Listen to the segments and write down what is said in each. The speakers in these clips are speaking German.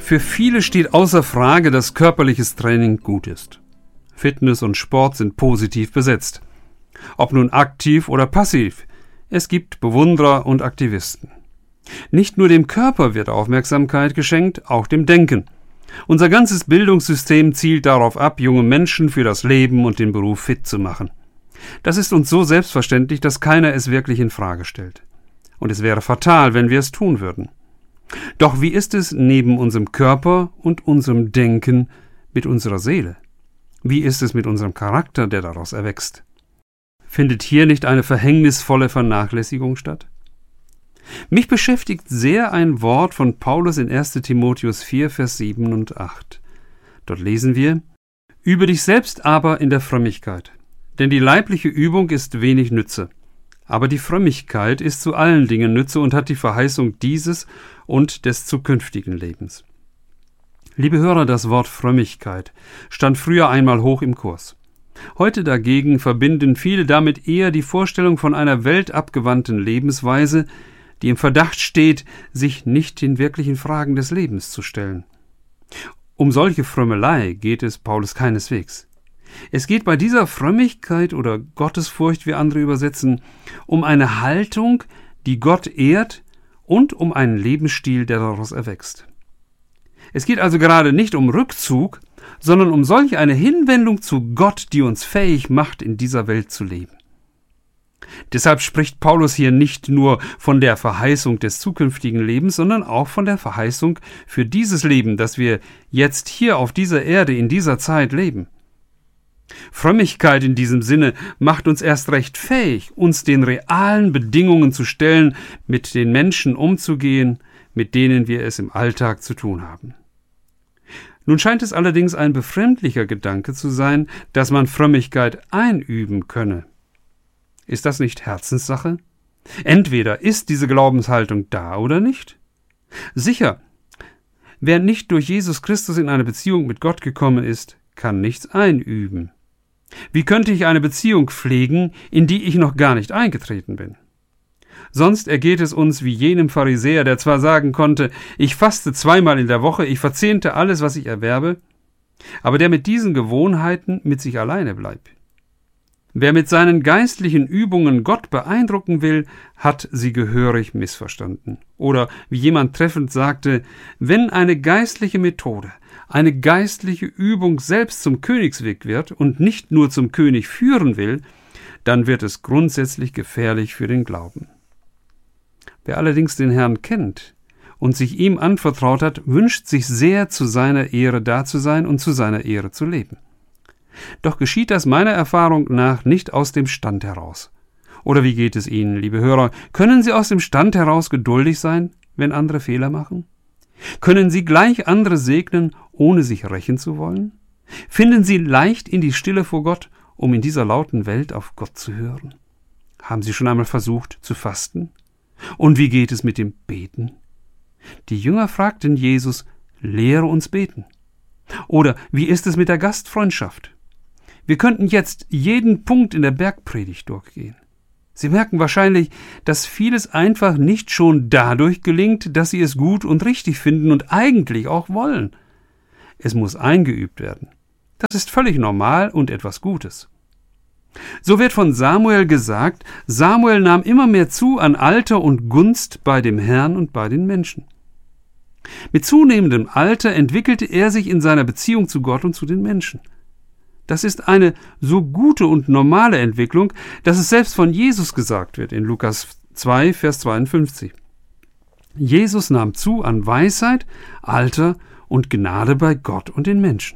Für viele steht außer Frage, dass körperliches Training gut ist. Fitness und Sport sind positiv besetzt. Ob nun aktiv oder passiv, es gibt Bewunderer und Aktivisten. Nicht nur dem Körper wird Aufmerksamkeit geschenkt, auch dem Denken. Unser ganzes Bildungssystem zielt darauf ab, junge Menschen für das Leben und den Beruf fit zu machen. Das ist uns so selbstverständlich, dass keiner es wirklich in Frage stellt. Und es wäre fatal, wenn wir es tun würden. Doch wie ist es neben unserem Körper und unserem Denken mit unserer Seele? Wie ist es mit unserem Charakter, der daraus erwächst? Findet hier nicht eine verhängnisvolle Vernachlässigung statt? Mich beschäftigt sehr ein Wort von Paulus in 1. Timotheus 4, Vers 7 und 8. Dort lesen wir: Übe dich selbst aber in der Frömmigkeit, denn die leibliche Übung ist wenig Nütze. Aber die Frömmigkeit ist zu allen Dingen Nütze und hat die Verheißung dieses und des zukünftigen Lebens. Liebe Hörer, das Wort Frömmigkeit stand früher einmal hoch im Kurs. Heute dagegen verbinden viele damit eher die Vorstellung von einer weltabgewandten Lebensweise, die im Verdacht steht, sich nicht den wirklichen Fragen des Lebens zu stellen. Um solche Frömmelei geht es Paulus keineswegs. Es geht bei dieser Frömmigkeit oder Gottesfurcht, wie andere übersetzen, um eine Haltung, die Gott ehrt, und um einen Lebensstil, der daraus erwächst. Es geht also gerade nicht um Rückzug, sondern um solch eine Hinwendung zu Gott, die uns fähig macht, in dieser Welt zu leben. Deshalb spricht Paulus hier nicht nur von der Verheißung des zukünftigen Lebens, sondern auch von der Verheißung für dieses Leben, das wir jetzt hier auf dieser Erde in dieser Zeit leben. Frömmigkeit in diesem Sinne macht uns erst recht fähig, uns den realen Bedingungen zu stellen, mit den Menschen umzugehen, mit denen wir es im Alltag zu tun haben. Nun scheint es allerdings ein befremdlicher Gedanke zu sein, dass man Frömmigkeit einüben könne. Ist das nicht Herzenssache? Entweder ist diese Glaubenshaltung da oder nicht. Sicher, wer nicht durch Jesus Christus in eine Beziehung mit Gott gekommen ist, kann nichts einüben. Wie könnte ich eine Beziehung pflegen, in die ich noch gar nicht eingetreten bin? Sonst ergeht es uns wie jenem Pharisäer, der zwar sagen konnte, ich faste 2-mal in der Woche, ich verzehnte alles, was ich erwerbe, aber der mit diesen Gewohnheiten mit sich alleine bleibt. Wer mit seinen geistlichen Übungen Gott beeindrucken will, hat sie gehörig missverstanden. Oder wie jemand treffend sagte, wenn eine geistliche Methode, eine geistliche Übung selbst zum Königsweg wird und nicht nur zum König führen will, dann wird es grundsätzlich gefährlich für den Glauben. Wer allerdings den Herrn kennt und sich ihm anvertraut hat, wünscht sich sehr, zu seiner Ehre da zu sein und zu seiner Ehre zu leben. Doch geschieht das meiner Erfahrung nach nicht aus dem Stand heraus. Oder wie geht es Ihnen, liebe Hörer? Können Sie aus dem Stand heraus geduldig sein, wenn andere Fehler machen? Können Sie gleich andere segnen, ohne sich rächen zu wollen? Finden Sie leicht in die Stille vor Gott, um in dieser lauten Welt auf Gott zu hören? Haben Sie schon einmal versucht zu fasten? Und wie geht es mit dem Beten? Die Jünger fragten Jesus, lehre uns beten. Oder wie ist es mit der Gastfreundschaft? Wir könnten jetzt jeden Punkt in der Bergpredigt durchgehen. Sie merken wahrscheinlich, dass vieles einfach nicht schon dadurch gelingt, dass Sie es gut und richtig finden und eigentlich auch wollen. Es muss eingeübt werden. Das ist völlig normal und etwas Gutes. So wird von Samuel gesagt, Samuel nahm immer mehr zu an Alter und Gunst bei dem Herrn und bei den Menschen. Mit zunehmendem Alter entwickelte er sich in seiner Beziehung zu Gott und zu den Menschen. Das ist eine so gute und normale Entwicklung, dass es selbst von Jesus gesagt wird in Lukas 2, Vers 52. Jesus nahm zu an Weisheit, Alter und Gnade bei Gott und den Menschen.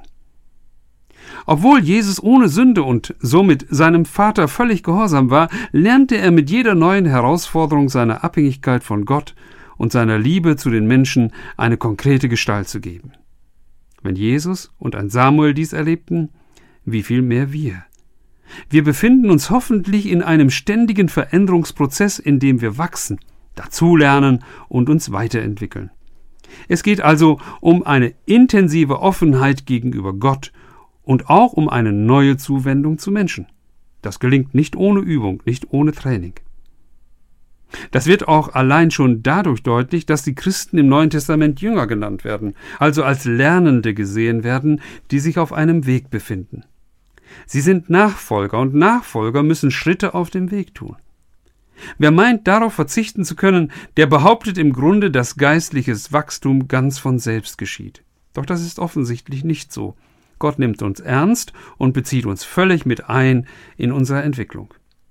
Obwohl Jesus ohne Sünde und somit seinem Vater völlig gehorsam war, lernte er mit jeder neuen Herausforderung seiner Abhängigkeit von Gott und seiner Liebe zu den Menschen eine konkrete Gestalt zu geben. Wenn Jesus und ein Samuel dies erlebten, wie viel mehr wir. Wir befinden uns hoffentlich in einem ständigen Veränderungsprozess, in dem wir wachsen, dazulernen und uns weiterentwickeln. Es geht also um eine intensive Offenheit gegenüber Gott und auch um eine neue Zuwendung zu Menschen. Das gelingt nicht ohne Übung, nicht ohne Training. Das wird auch allein schon dadurch deutlich, dass die Christen im Neuen Testament Jünger genannt werden, also als Lernende gesehen werden, die sich auf einem Weg befinden. Sie sind Nachfolger und Nachfolger müssen Schritte auf dem Weg tun. Wer meint, darauf verzichten zu können, der behauptet im Grunde, dass geistliches Wachstum ganz von selbst geschieht. Doch das ist offensichtlich nicht so. Gott nimmt uns ernst und bezieht uns völlig mit ein in unsere Entwicklung.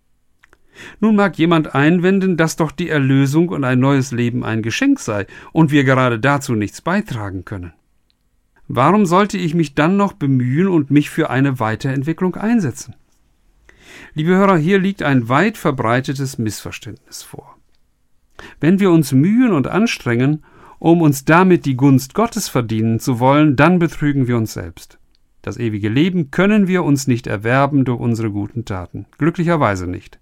Nun mag jemand einwenden, dass doch die Erlösung und ein neues Leben ein Geschenk sei und wir gerade dazu nichts beitragen können. Warum sollte ich mich dann noch bemühen und mich für eine Weiterentwicklung einsetzen? Liebe Hörer, hier liegt ein weit verbreitetes Missverständnis vor. Wenn wir uns mühen und anstrengen, um uns damit die Gunst Gottes verdienen zu wollen, dann betrügen wir uns selbst. Das ewige Leben können wir uns nicht erwerben durch unsere guten Taten. Glücklicherweise nicht.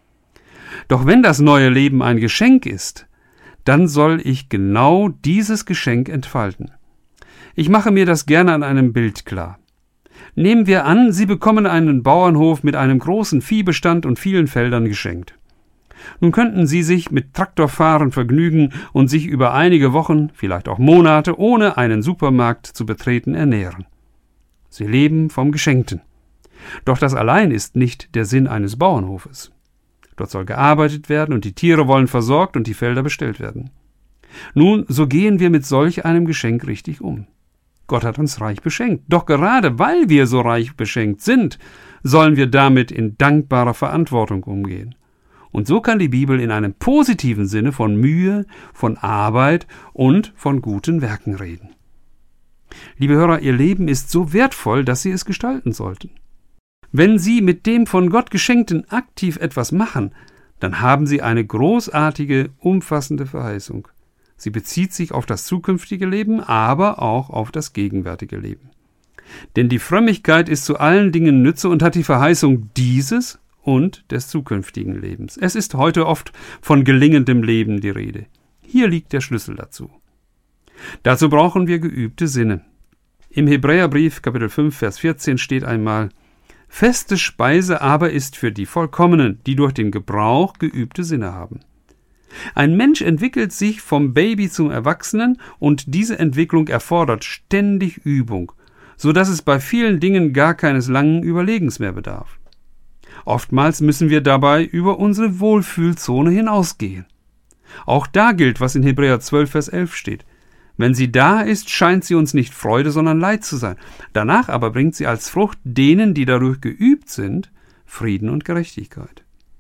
Doch wenn das neue Leben ein Geschenk ist, dann soll ich genau dieses Geschenk entfalten. Ich mache mir das gerne an einem Bild klar. Nehmen wir an, Sie bekommen einen Bauernhof mit einem großen Viehbestand und vielen Feldern geschenkt. Nun könnten Sie sich mit Traktorfahren vergnügen und sich über einige Wochen, vielleicht auch Monate, ohne einen Supermarkt zu betreten, ernähren. Sie leben vom Geschenkten. Doch das allein ist nicht der Sinn eines Bauernhofes. Dort soll gearbeitet werden und die Tiere wollen versorgt und die Felder bestellt werden. Nun, so gehen wir mit solch einem Geschenk richtig um. Gott hat uns reich beschenkt. Doch gerade weil wir so reich beschenkt sind, sollen wir damit in dankbarer Verantwortung umgehen. Und so kann die Bibel in einem positiven Sinne von Mühe, von Arbeit und von guten Werken reden. Liebe Hörer, Ihr Leben ist so wertvoll, dass Sie es gestalten sollten. Wenn Sie mit dem von Gott Geschenkten aktiv etwas machen, dann haben Sie eine großartige, umfassende Verheißung. Sie bezieht sich auf das zukünftige Leben, aber auch auf das gegenwärtige Leben. Denn die Frömmigkeit ist zu allen Dingen Nütze und hat die Verheißung dieses und des zukünftigen Lebens. Es ist heute oft von gelingendem Leben die Rede. Hier liegt der Schlüssel dazu. Dazu brauchen wir geübte Sinne. Im Hebräerbrief, Kapitel 5, Vers 14 steht einmal: Feste Speise aber ist für die Vollkommenen, die durch den Gebrauch geübte Sinne haben. Ein Mensch entwickelt sich vom Baby zum Erwachsenen und diese Entwicklung erfordert ständig Übung, so dass es bei vielen Dingen gar keines langen Überlegens mehr bedarf. Oftmals müssen wir dabei über unsere Wohlfühlzone hinausgehen. Auch da gilt, was in Hebräer 12, Vers 11 steht. Wenn sie da ist, scheint sie uns nicht Freude, sondern Leid zu sein. Danach aber bringt sie als Frucht denen, die dadurch geübt sind, Frieden und Gerechtigkeit.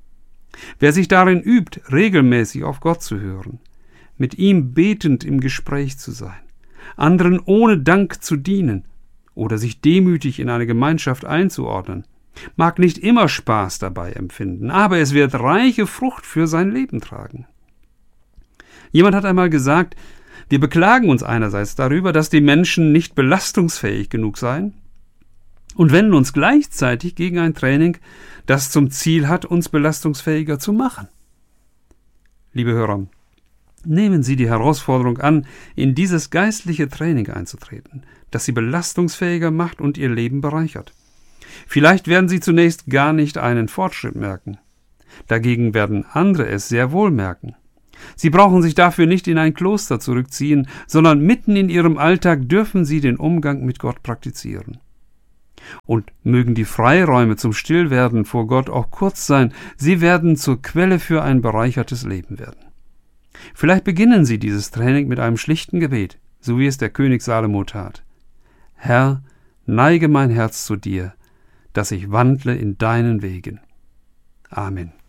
Wer sich darin übt, regelmäßig auf Gott zu hören, mit ihm betend im Gespräch zu sein, anderen ohne Dank zu dienen oder sich demütig in eine Gemeinschaft einzuordnen, mag nicht immer Spaß dabei empfinden, aber es wird reiche Frucht für sein Leben tragen. Jemand hat einmal gesagt, wir beklagen uns einerseits darüber, dass die Menschen nicht belastungsfähig genug seien und wenden uns gleichzeitig gegen ein Training, das zum Ziel hat, uns belastungsfähiger zu machen. Liebe Hörer, nehmen Sie die Herausforderung an, in dieses geistliche Training einzutreten, das Sie belastungsfähiger macht und Ihr Leben bereichert. Vielleicht werden Sie zunächst gar nicht einen Fortschritt merken. Dagegen werden andere es sehr wohl merken. Sie brauchen sich dafür nicht in ein Kloster zurückziehen, sondern mitten in Ihrem Alltag dürfen Sie den Umgang mit Gott praktizieren. Und mögen die Freiräume zum Stillwerden vor Gott auch kurz sein, sie werden zur Quelle für ein bereichertes Leben werden. Vielleicht beginnen Sie dieses Training mit einem schlichten Gebet, so wie es der König Salomo tat. Herr, neige mein Herz zu dir, dass ich wandle in deinen Wegen. Amen.